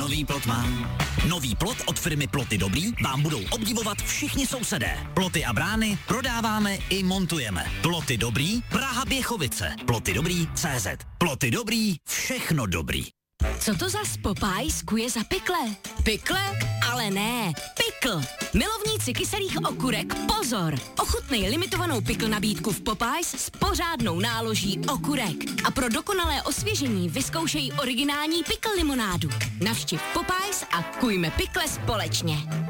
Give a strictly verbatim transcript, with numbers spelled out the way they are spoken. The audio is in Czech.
nový plot mám. Nový plot od firmy Ploty Dobrý vám budou obdivovat všichni sousedé. Ploty a brány prodáváme i montujeme. Ploty Dobrý, Praha Běchovice. Ploty Dobrý tečka cé zet. Ploty Dobrý, všechno dobrý. Co to zas Popeyes kuje za pikle? Pikle? Ale ne, pikl. Milovníci kyselých okurek, pozor! Ochutnej limitovanou pikl nabídku v Popeyes s pořádnou náloží okurek. A pro dokonalé osvěžení vyzkoušej originální pikl limonádu. Navštiv Popeyes a kujme pikle společně.